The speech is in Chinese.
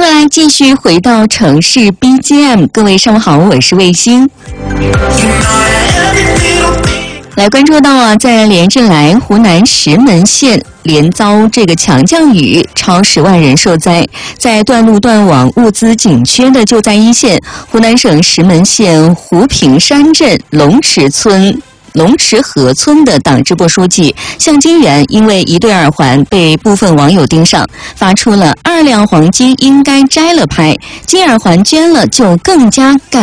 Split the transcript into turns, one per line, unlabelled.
回来继续回到城市 BGM， 各位上午好，我是卫星。来关注到啊，在连日来湖南石门县连遭这个强降雨，超10万人受灾。在断路断网、物资紧缺的救灾一线，湖南省石门县湖平山镇龙池河村的党支部书记向金元因为一对耳环被部分网友盯上，发出了2两黄金应该摘了拍，金耳环捐了就更加感